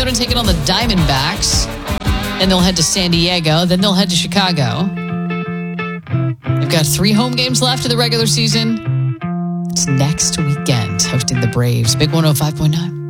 Arizona taking on the Diamondbacks. And they'll head to San Diego. Then they'll head to Chicago. They've got 3 home games left of the regular season. It's next weekend, hosting the Braves. Big 105.9.